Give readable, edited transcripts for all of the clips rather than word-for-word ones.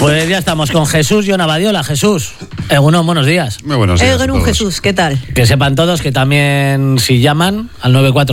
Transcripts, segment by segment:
Pues ya estamos con Jesús Jon Abadiola. Jesús, Egunon, buenos días. Muy buenos días. Egunon, Jesús, ¿qué tal? Que sepan todos que también si llaman al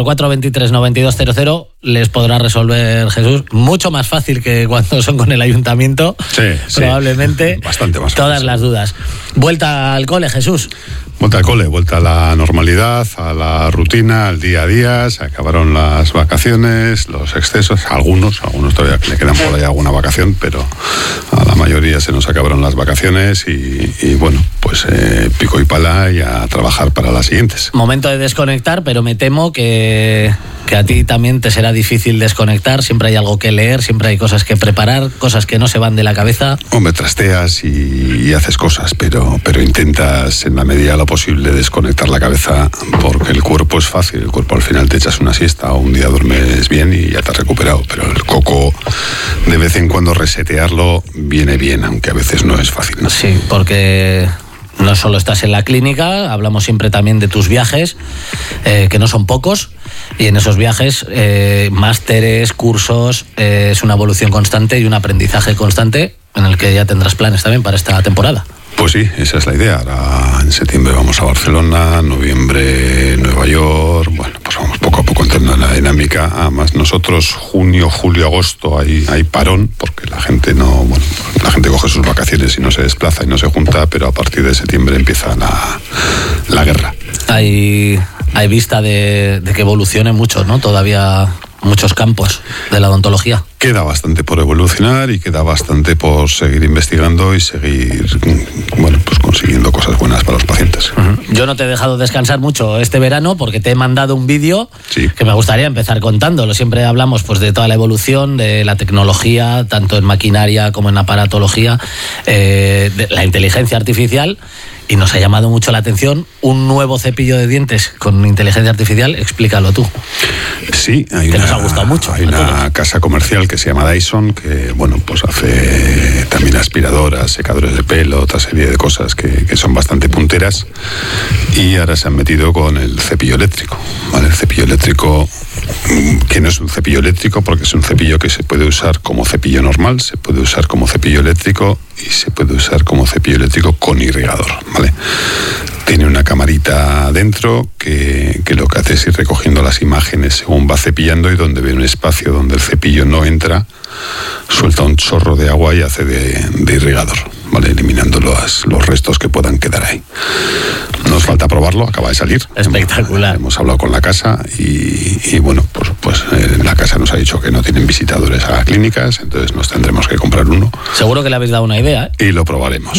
944-23-9200 les podrá resolver Jesús. Mucho más fácil que cuando son con el ayuntamiento. Sí, probablemente. Bastante más fácil. Todas las dudas. Vuelta al cole, Jesús. Vuelta al cole, vuelta a la normalidad, a la rutina, al día a día. Se acabaron las vacaciones, los excesos. Algunos todavía le quedan por ahí alguna vacación, pero a la mayoría se nos acabaron las vacaciones y bueno, pues pico y pala y a trabajar para las siguientes. Momento de desconectar, pero me temo que a ti también te será difícil desconectar. Siempre hay algo que leer, siempre hay cosas que preparar, cosas que no se van de la cabeza. Hombre, trasteas y haces cosas, pero intentas en la medida de lo posible desconectar la cabeza, porque el cuerpo es fácil. El cuerpo al final te echas una siesta o un día duermes bien y ya te has recuperado, pero el coco de vez en cuando resetearlo viene bien, aunque a veces no es fácil, ¿no? Sí, porque no solo estás en la clínica, hablamos siempre también de tus viajes, que no son pocos, y en esos viajes, másteres, cursos, es una evolución constante y un aprendizaje constante en el que ya tendrás planes también para esta temporada. Pues sí, esa es la idea. Ahora en septiembre vamos a Barcelona, noviembre Nueva York. Bueno, pues vamos poco a poco entrando en la dinámica. Además nosotros junio, julio, agosto hay parón, porque la gente coge sus vacaciones y no se desplaza y no se junta, pero a partir de septiembre empieza la guerra. Hay vista de que evolucione mucho, ¿no? Todavía muchos campos de la odontología. Queda bastante por evolucionar y queda bastante por seguir investigando y seguir, bueno, pues consiguiendo cosas buenas para los pacientes. Yo no te he dejado descansar mucho este verano porque te he mandado un vídeo que me gustaría empezar contándolo. Siempre hablamos pues de toda la evolución de la tecnología, tanto en maquinaria como en aparatología, de la inteligencia artificial. Y nos ha llamado mucho la atención un nuevo cepillo de dientes con inteligencia artificial. Explícalo tú. Sí, nos ha gustado mucho. Hay una casa comercial que se llama Dyson, que bueno, pues hace también aspiradoras, secadores de pelo, otra serie de cosas que son bastante punteras. Y ahora se han metido con el cepillo eléctrico, ¿vale? El cepillo eléctrico, que no es un cepillo eléctrico porque es un cepillo que se puede usar como cepillo normal, se puede usar como cepillo eléctrico y se puede usar como cepillo eléctrico con irrigador, ¿vale? Tiene una camarita dentro que lo que hace es ir recogiendo las imágenes según va cepillando, y donde ve un espacio donde el cepillo no entra, suelta un chorro de agua y hace de irrigador, ¿vale? Eliminando los restos que puedan quedar ahí. Nos falta probarlo, acaba de salir. Espectacular. Hemos hablado con la casa y bueno, pues la casa nos ha dicho que no tienen visitadores a clínicas, entonces nos tendremos que comprar uno. Seguro que le habéis dado una idea, ¿eh? Y lo probaremos.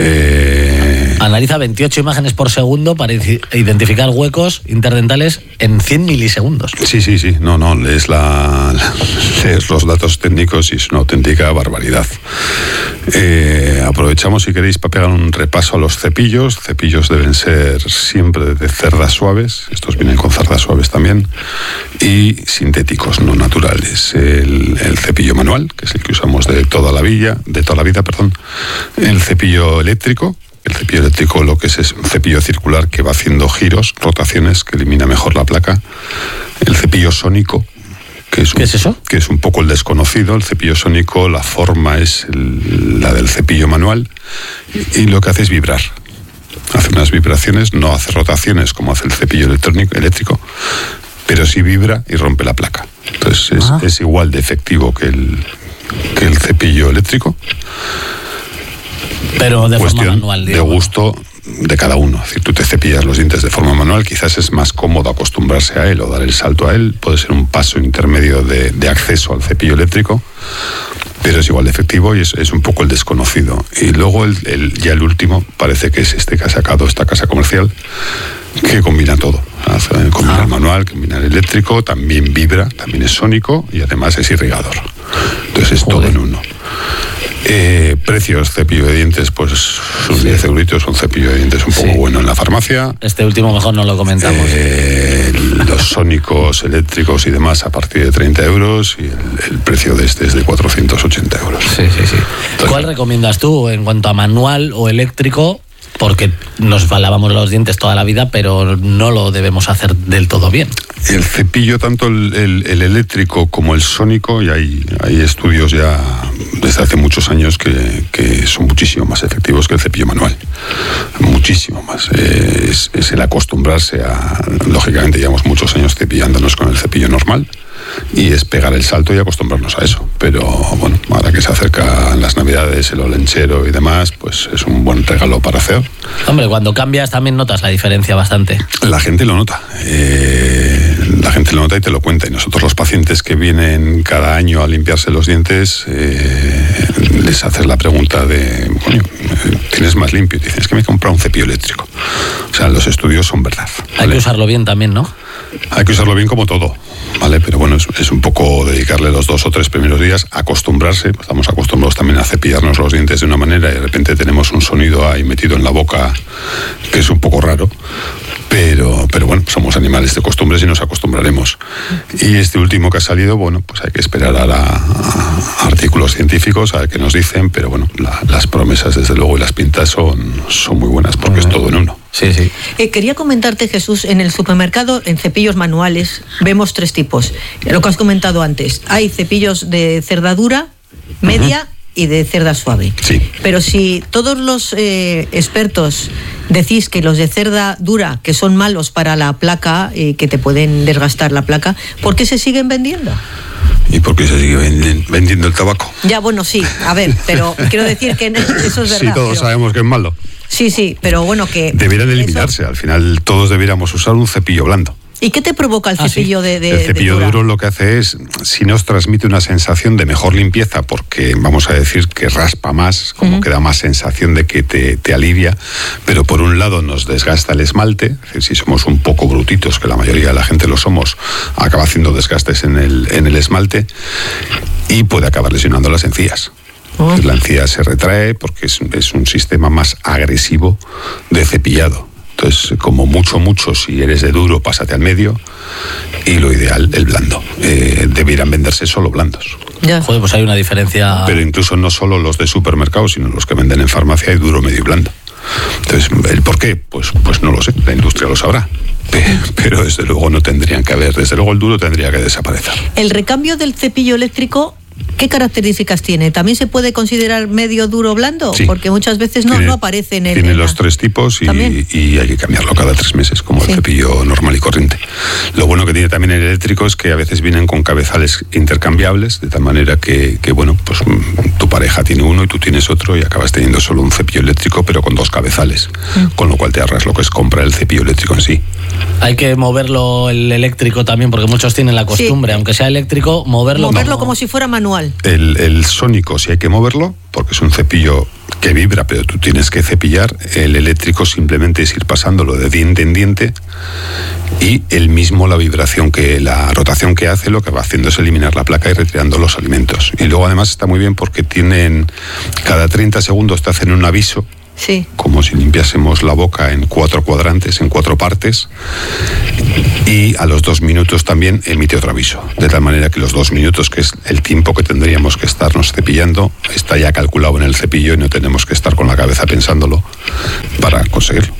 Analiza 28 imágenes por segundo para identificar huecos interdentales en 100 milisegundos. Sí. No, lees los datos técnicos y es una auténtica barbaridad. Aprovechamos, si queréis, para pegar un repaso a los cepillos. Cepillos deben ser siempre de cerdas suaves. Estos vienen con cerdas suaves también. Y sintéticos, no naturales. El cepillo manual, que es el que usamos de toda la vida. El cepillo eléctrico. El cepillo eléctrico lo que es un cepillo circular que va haciendo giros, rotaciones, que elimina mejor la placa. El cepillo sónico, ¿qué es eso? Que es un poco el desconocido. El cepillo sónico, la forma es la del cepillo manual y lo que hace es vibrar. Hace unas vibraciones, no hace rotaciones como hace el cepillo eléctrico, pero sí vibra y rompe la placa. Entonces es igual de efectivo que el cepillo eléctrico. Pero de forma manual, de gusto de cada uno. Es decir, tú te cepillas los dientes de forma manual, quizás es más cómodo acostumbrarse a él o dar el salto a él, puede ser un paso intermedio de acceso al cepillo eléctrico, pero es igual de efectivo y es un poco el desconocido. Y luego ya el último parece que es este que ha sacado esta casa comercial, que combina todo. Combina el manual, combina el eléctrico, también vibra, también es sónico y además es irrigador. Entonces es todo en uno. Precios, cepillo de dientes, pues son 10 euritos, un cepillo de dientes un poco bueno en la farmacia. Este último mejor no lo comentamos. Los sónicos, eléctricos y demás a partir de 30 euros y el precio de este es de 480 euros. Sí. Entonces, ¿cuál recomiendas tú en cuanto a manual o eléctrico? Porque nos lavamos los dientes toda la vida, pero no lo debemos hacer del todo bien. El cepillo, tanto el eléctrico como el sónico, y hay estudios ya desde hace muchos años que son muchísimo más efectivos que el cepillo manual. Muchísimo más. Es el acostumbrarse a... Lógicamente llevamos muchos años cepillándonos con el cepillo normal, y es pegar el salto y acostumbrarnos a eso. Pero bueno, ahora que se acercan las Navidades, el olenchero y demás, pues es un buen regalo para hacer. Hombre, cuando cambias también notas la diferencia bastante. La gente lo nota. La gente lo nota y te lo cuenta. Y nosotros, los pacientes que vienen cada año a limpiarse los dientes, les haces la pregunta de, bueno, ¿tienes más limpio? Y dices, es que me he comprado un cepillo eléctrico. O sea, los estudios son verdad, ¿vale? Hay que usarlo bien también, ¿no? Hay que usarlo bien como todo, ¿vale? Pero bueno, es un poco dedicarle los 2 o 3 primeros días, acostumbrarse. Pues estamos acostumbrados también a cepillarnos los dientes de una manera y de repente tenemos un sonido ahí metido en la boca que es un poco raro. Pero bueno, somos animales de costumbres y nos acostumbraremos. Y este último que ha salido, bueno, pues hay que esperar a artículos científicos, a ver qué nos dicen, pero bueno, las promesas desde luego y las pintas son muy buenas porque es todo en uno. Sí, sí. Quería comentarte, Jesús, en el supermercado, en cepillos manuales, vemos 3 tipos. Lo que has comentado antes, hay cepillos de cerda dura, media y de cerda suave. Sí. Pero si todos los expertos decís que los de cerda dura, que son malos para la placa, que te pueden desgastar la placa, ¿por qué se siguen vendiendo? ¿Y por qué se sigue vendiendo el tabaco? Ya, bueno, sí, a ver, pero quiero decir que eso es verdad. Sí, todos sabemos que es malo. Sí, pero bueno, que... Debieran eliminarse, al final todos debiéramos usar un cepillo blando. ¿Y qué te provoca el cepillo sí. de El cepillo dura? duro lo que hace es, si nos transmite una sensación de mejor limpieza, porque vamos a decir que raspa más, como que da más sensación de que te alivia, pero por un lado nos desgasta el esmalte, es decir, si somos un poco brutitos, que la mayoría de la gente lo somos, acaba haciendo desgastes en el esmalte y puede acabar lesionando las encías. La encía se retrae porque es un sistema más agresivo de cepillado. Entonces, como mucho, si eres de duro, pásate al medio, y lo ideal, el blando. Debieran venderse solo blandos. Ya. Joder, pues hay una diferencia. Pero incluso no solo los de supermercados, sino los que venden en farmacia, hay duro, medio y blando. Entonces, ¿el por qué? Pues no lo sé, la industria lo sabrá. Pero desde luego no tendrían que haber, desde luego el duro tendría que desaparecer. El recambio del cepillo eléctrico, ¿qué características tiene? ¿También se puede considerar medio, duro, blando? Sí. Porque muchas veces no aparece en el... Tiene los 3 tipos y hay que cambiarlo cada 3 meses, como el cepillo normal y corriente. Lo bueno que tiene también el eléctrico es que a veces vienen con cabezales intercambiables, de tal manera que bueno, pues tu pareja tiene uno y tú tienes otro y acabas teniendo solo un cepillo eléctrico, pero con 2 cabezales, con lo cual te ahorras lo que es comprar el cepillo eléctrico en sí. Hay que moverlo el eléctrico también, porque muchos tienen la costumbre, aunque sea eléctrico, moverlo como si fuera manual. El sónico sí hay que moverlo, porque es un cepillo que vibra, pero tú tienes que cepillar. El eléctrico simplemente es ir pasándolo de diente en diente, y él mismo, la la rotación que hace, lo que va haciendo es eliminar la placa y retirando los alimentos. Y luego además está muy bien porque cada 30 segundos te hacen un aviso. Sí. Como si limpiásemos la boca en 4 cuadrantes, en 4 partes, y a los 2 minutos también emite otro aviso, de tal manera que los 2 minutos, que es el tiempo que tendríamos que estarnos cepillando, está ya calculado en el cepillo y no tenemos que estar con la cabeza pensándolo para conseguirlo.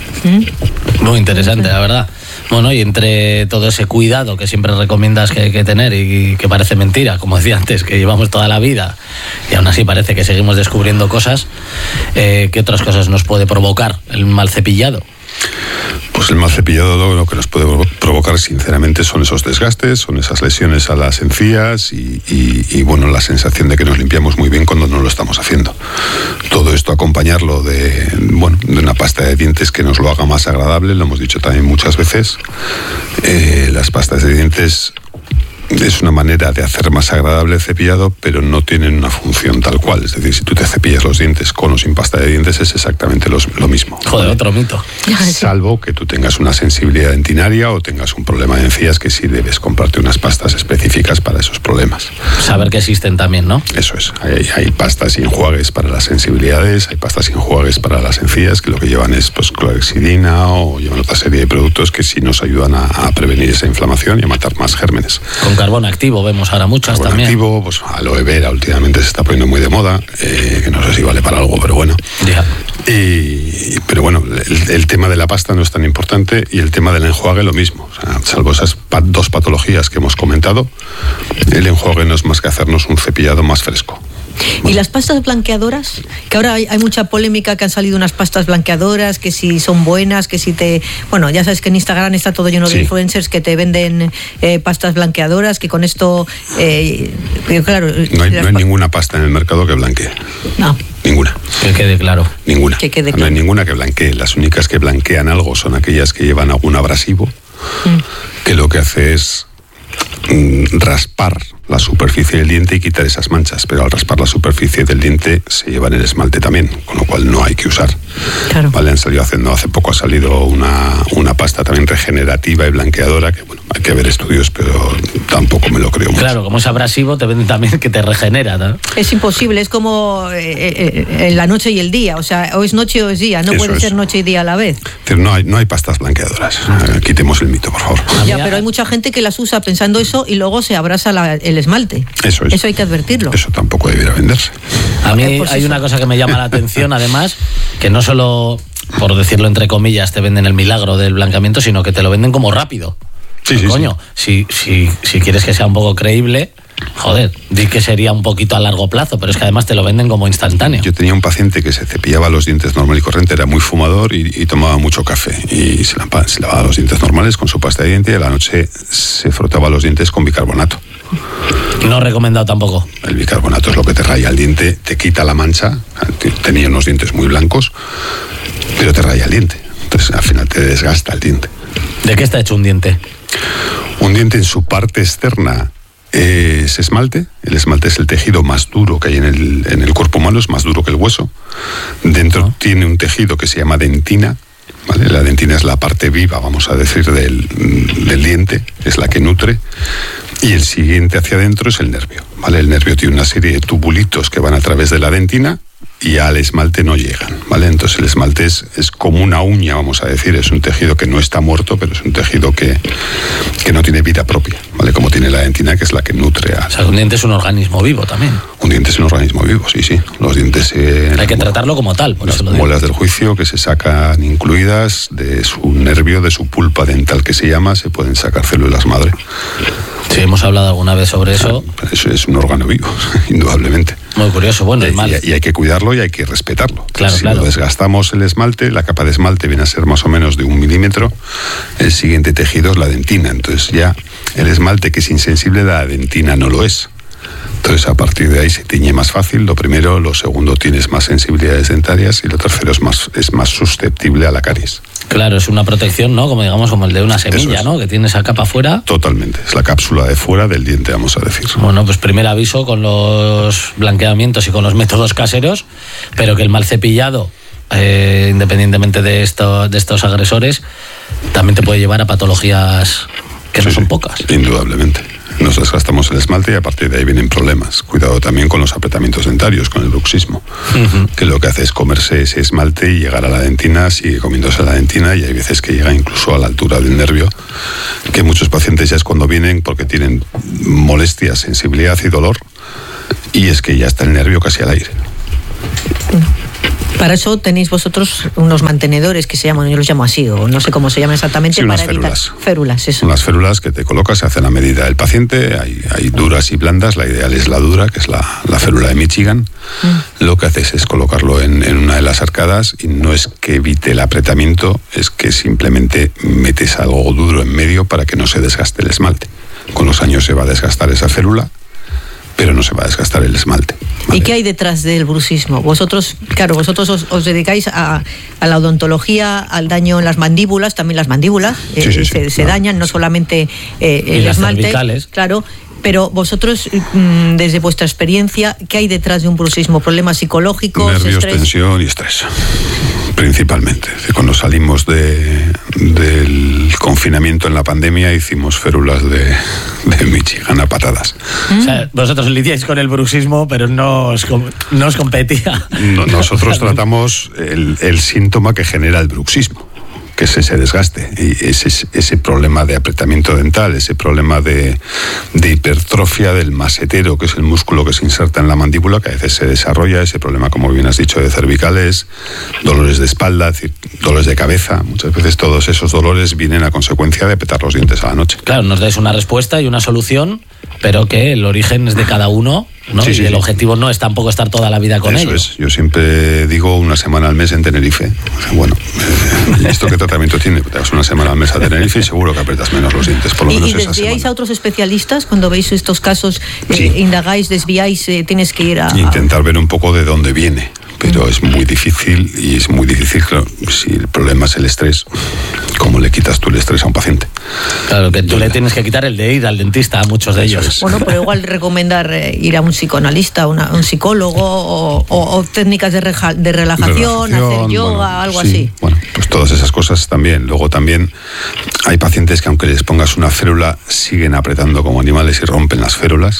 Muy interesante, la verdad. Bueno, y entre todo ese cuidado que siempre recomiendas que hay que tener y que parece mentira, como decía antes, que llevamos toda la vida y aún así parece que seguimos descubriendo cosas, ¿qué otras cosas nos puede provocar el mal cepillado? Pues el mal cepillado lo que nos puede provocar, sinceramente, son esos desgastes, son esas lesiones a las encías y bueno, la sensación de que nos limpiamos muy bien cuando no lo estamos haciendo. Todo esto acompañarlo de una pasta de dientes que nos lo haga más agradable, lo hemos dicho también muchas veces. Las pastas de dientes es una manera de hacer más agradable el cepillado, pero no tienen una función tal cual. Es decir, si tú te cepillas los dientes con o sin pasta de dientes, es exactamente lo mismo. Joder, otro mito. Salvo que tú tengas una sensibilidad dentinaria o tengas un problema de encías, que sí debes comprarte unas pastas específicas para esos problemas. Saber que existen también, ¿no? Eso es. Hay pastas y enjuagues para las sensibilidades, hay pastas y enjuagues para las encías, que lo que llevan es clorhexidina, o llevan otra serie de productos que sí nos ayudan a prevenir esa inflamación y a matar más gérmenes. Con carbón activo vemos ahora muchas carbón también. Activo, pues aloe vera últimamente se está poniendo muy de moda, que no sé si vale para algo, pero bueno. Ya. Pero bueno, el tema de la pasta no es tan importante y el tema del enjuague lo mismo. O sea, salvo esas dos patologías que hemos comentado, el enjuague no es más que hacernos un cepillado más fresco. ¿Y las pastas blanqueadoras? Que ahora hay mucha polémica, que han salido unas pastas blanqueadoras, que si son buenas, que si te... Bueno, ya sabes que en Instagram está todo lleno de influencers que te venden pastas blanqueadoras, que con esto... claro, no hay ninguna pasta en el mercado que blanquee. No. Ninguna. Que quede claro. Ninguna. Que quede claro. No hay ninguna que blanquee. Las únicas que blanquean algo son aquellas que llevan algún abrasivo, que lo que hace es raspar la superficie del diente y quitar esas manchas, pero al raspar la superficie del diente se lleva en el esmalte también, con lo cual no hay que usar. Claro. Vale, hace poco ha salido una pasta también regenerativa y blanqueadora, que bueno, hay que ver estudios, pero tampoco me lo creo mucho. Claro, como es abrasivo, te venden también que te regenera, ¿no? Es imposible, es como la noche y el día, o sea, o es noche o es día, no Eso puede ser noche y día a la vez. Pero no hay pastas blanqueadoras. Quitemos el mito, por favor. Ya, pero hay mucha gente que las usa pensando eso y luego se abrasa el esmalte. Eso es. Eso hay que advertirlo. Eso tampoco debiera venderse. A mí hay una cosa que me llama la atención, además, que no solo, por decirlo entre comillas, te venden el milagro del blanqueamiento, sino que te lo venden como rápido. Sí, coño, si quieres que sea un poco creíble, joder, di que sería un poquito a largo plazo, pero es que además te lo venden como instantáneo. Yo tenía un paciente que se cepillaba los dientes normal y corriente, era muy fumador y tomaba mucho café. Y se lavaba los dientes normales con su pasta de diente y a la noche se frotaba los dientes con bicarbonato. No recomendado tampoco. El bicarbonato es lo que te raya el diente, te quita la mancha. Tenía unos dientes muy blancos, pero te raya el diente. Entonces al final te desgasta el diente. ¿De qué está hecho un diente? Un diente en su parte externa es esmalte. El esmalte es el tejido más duro que hay en el cuerpo humano, es más duro que el hueso. Dentro tiene un tejido que se llama dentina. ¿Vale? La dentina es la parte viva, vamos a decir, del diente, es la que nutre. Y el siguiente hacia adentro es el nervio. ¿Vale? El nervio tiene una serie de tubulitos que van a través de la dentina y al esmalte no llegan, ¿vale? Entonces el esmalte es como una uña, vamos a decir, es un tejido que no está muerto, pero es un tejido que no tiene vida propia, ¿vale? Como tiene la dentina, que es la que nutre a... O sea, un diente es un organismo vivo también. Un diente es un organismo vivo, sí. Los dientes... Hay que tratarlo como tal, por las eso lo digo. muelas del juicio que se sacan incluidas de su nervio, de su pulpa dental que se llama, se pueden sacar células madre. Sí, hemos hablado alguna vez sobre eso. Eso es un órgano vivo, indudablemente. Muy curioso, bueno, es mal. Y hay que cuidarlo y hay que respetarlo. Claro, si lo desgastamos el esmalte, la capa de esmalte viene a ser más o menos de 1 milímetro, el siguiente tejido es la dentina. Entonces ya el esmalte, que es insensible, la dentina no lo es. Entonces a partir de ahí se tiñe más fácil, lo primero. Lo segundo, tienes más sensibilidades dentarias. Y lo tercero, es más susceptible a la caries. Claro, es una protección, ¿no? Como el de una semilla, ¿no? Que tiene esa capa fuera. Totalmente, es la cápsula de fuera del diente, vamos a decir. Bueno, pues primer aviso con los blanqueamientos y con los métodos caseros, pero que el mal cepillado, independientemente de estos agresores, también te puede llevar a patologías que no son pocas. Indudablemente. Nos desgastamos el esmalte y a partir de ahí vienen problemas. Cuidado también con los apretamientos dentarios, con el bruxismo, que lo que hace es comerse ese esmalte y llegar a la dentina, sigue comiéndose la dentina y hay veces que llega incluso a la altura del nervio, que muchos pacientes ya es cuando vienen porque tienen molestias, sensibilidad y dolor, y es que ya está el nervio casi al aire. Para eso tenéis vosotros unos mantenedores que se llaman, yo los llamo así, o no sé cómo se llaman exactamente, sí, para evitar férulas. Eso. Unas férulas que te colocas, se hacen a medida del paciente, hay duras y blandas, la ideal es la dura, que es la férula de Michigan. Lo que haces es colocarlo en una de las arcadas y no es que evite el apretamiento, es que simplemente metes algo duro en medio para que no se desgaste el esmalte. Con los años se va a desgastar esa férula, pero no se va a desgastar el esmalte. ¿Vale? ¿Y qué hay detrás del bruxismo? Vosotros os dedicáis a la odontología, al daño en las mandíbulas, también las mandíbulas se dañan, no solamente el esmalte. Cervicales. Claro, pero vosotros, desde vuestra experiencia, ¿qué hay detrás de un bruxismo? ¿Problemas psicológicos? Nervios, estrés? tensión y estrés. Principalmente. Cuando salimos del confinamiento en la pandemia hicimos férulas de Michigan a patadas. O sea, vosotros lidiáis con el bruxismo, pero no os competía. Nosotros tratamos el síntoma que genera el bruxismo. que es ese desgaste. Y ese problema de apretamiento dental, ese problema de hipertrofia del masetero, que es el músculo que se inserta en la mandíbula, que a veces se desarrolla, ese problema, como bien has dicho, de cervicales, dolores de espalda, es decir, dolores de cabeza. Muchas veces todos esos dolores vienen a consecuencia de apretar los dientes a la noche. Claro, nos dais una respuesta y una solución, pero que el origen es de cada uno, ¿no? Sí, y el objetivo no es tampoco estar toda la vida con ellos. Eso es. Yo siempre digo una semana al mes en Tenerife. Bueno, ¿esto qué tratamiento tiene? Te das una semana al mes a Tenerife y seguro que apretas menos los dientes, por lo menos esa semana. ¿Y desviáis a otros especialistas cuando veis estos casos? Sí. Indagáis, desviáis, tienes que ir a... Intentar ver un poco de dónde viene. Pero es muy difícil, y es muy difícil, claro, si el problema es el estrés, ¿cómo le quitas tú el estrés a un paciente? Claro, que tú le tienes que quitar el de ir al dentista a muchos de ellos. Bueno, pero igual recomendar ir a un psicoanalista, un psicólogo o técnicas de relajación, hacer yoga, bueno, algo así. Bueno, pues todas esas cosas también. Luego también hay pacientes que aunque les pongas una férula siguen apretando como animales y rompen las férulas,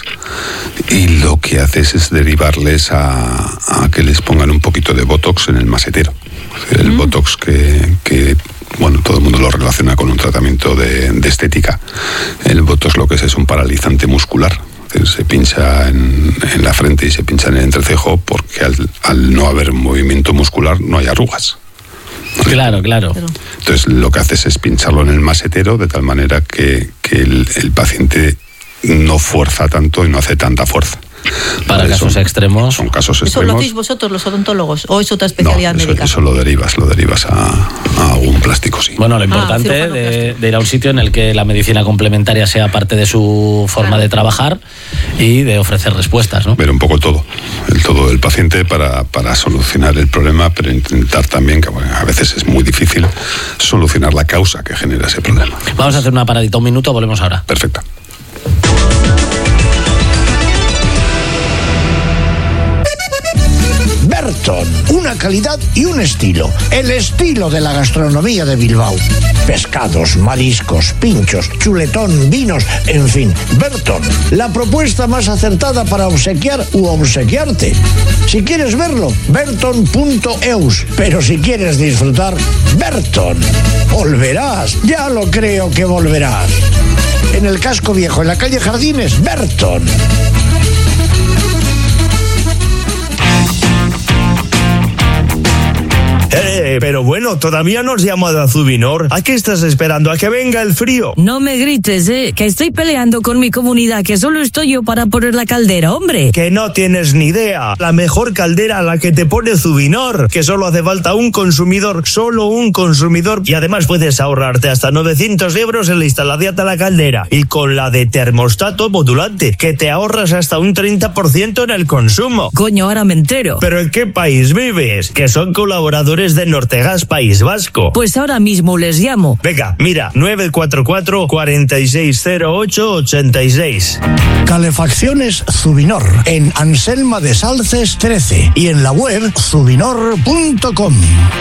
y lo que haces es derivarles a que les pongan un poquito de botox en el masetero. El botox que bueno, todo el mundo lo relaciona con un tratamiento de estética. El botox lo que es un paralizante muscular. Se pincha en la frente y se pincha en el entrecejo, porque al no haber movimiento muscular no hay arrugas. Claro. Entonces lo que haces es pincharlo en el masetero de tal manera que el paciente no fuerza tanto y no hace tanta fuerza. Para casos extremos. Son casos extremos. ¿Eso lo hacéis vosotros, los odontólogos, o es otra especialidad médica? Eso lo derivas a algún plástico, sí. Bueno, lo importante de ir a un sitio en el que la medicina complementaria sea parte de su forma de trabajar y de ofrecer respuestas, ¿no? Ver un poco todo del paciente para solucionar el problema, pero intentar también, que bueno, a veces es muy difícil solucionar la causa que genera ese problema. Vamos a hacer una paradita, un minuto, volvemos ahora. Perfecto. Berton, una calidad y un estilo. El estilo de la gastronomía de Bilbao. Pescados, mariscos, pinchos, chuletón, vinos, en fin. Berton, la propuesta más acertada para obsequiar u obsequiarte. Si quieres verlo, berton.eus. Pero si quieres disfrutar, Berton. Volverás, ya lo creo que volverás. En el Casco Viejo, en la calle Jardines, Berton. Pero bueno, todavía no has llamado a Zubinor. ¿A qué estás esperando? ¿A que venga el frío? No me grites, que estoy peleando con mi comunidad, que solo estoy yo para poner la caldera, hombre. Que no tienes ni idea. La mejor caldera, la que te pone Zubinor, que solo hace falta un consumidor, solo un consumidor, y además puedes ahorrarte hasta 900 euros en la instalación de la caldera. Y con la de termostato modulante, que te ahorras hasta un 30% en el consumo. Coño, ahora me entero. ¿Pero en qué país vives? Que son colaboradores de Nortegas País Vasco. Pues ahora mismo les llamo. Venga, mira, 944 460886. Calefacciones Zubinor, en Anselma de Salces 13 y en la web zubinor.com.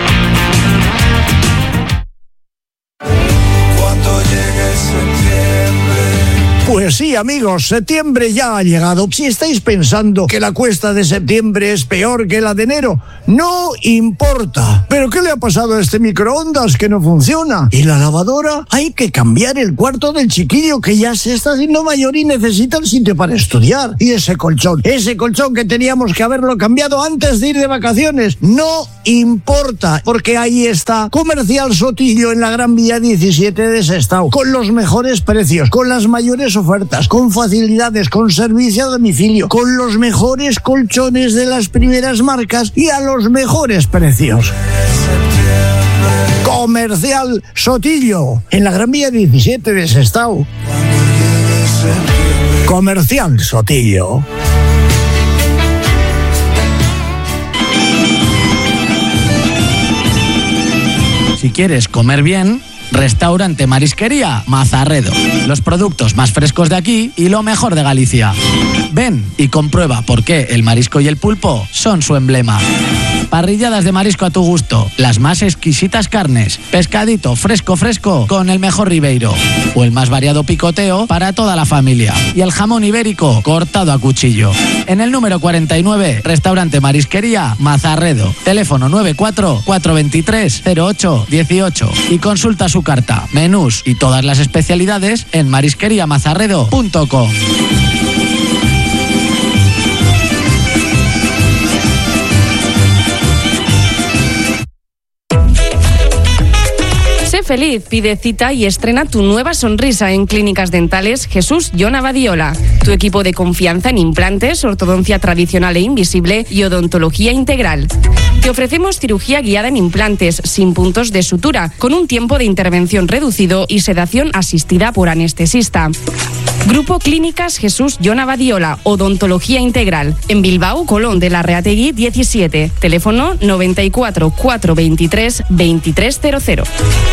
Cuando llegue septiembre. Pues sí, amigos, septiembre ya ha llegado. Si estáis pensando que la cuesta de septiembre es peor que la de enero, no importa. ¿Pero qué le ha pasado a este microondas que no funciona? ¿Y la lavadora? Hay que cambiar el cuarto del chiquillo, que ya se está haciendo mayor y necesita el sitio para estudiar. Y ese colchón que teníamos que haberlo cambiado antes de ir de vacaciones, no importa, porque ahí está Comercial Sotillo en la Gran Vía 17 de Sestao, con los mejores precios, con las mayores ofertas, con facilidades, con servicio a domicilio, con los mejores colchones de las primeras marcas y a los mejores precios. Comercial Sotillo en la Gran Vía 17 de Sestao. Comercial Sotillo. Si quieres comer bien, Restaurante Marisquería Mazarredo. Los productos más frescos de aquí y lo mejor de Galicia. Ven y comprueba por qué el marisco y el pulpo son su emblema. Parrilladas de marisco a tu gusto, las más exquisitas carnes, pescadito fresco con el mejor ribeiro o el más variado picoteo para toda la familia y el jamón ibérico cortado a cuchillo. En el número 49, Restaurante Marisquería Mazarredo, teléfono 94-423-08-18 y consulta su carta, menús y todas las especialidades en marisqueriamazarredo.com. Sé feliz, pide cita y estrena tu nueva sonrisa en Clínicas Dentales Jesús Jon Abadiola. Tu equipo de confianza en implantes, ortodoncia tradicional e invisible y odontología integral. Te ofrecemos cirugía guiada en implantes, sin puntos de sutura, con un tiempo de intervención reducido y sedación asistida por anestesista. Grupo Clínicas Jesús Jon Abadiola, odontología integral. En Bilbao, Colón de Larreategui 17. Teléfono 94 423 2300.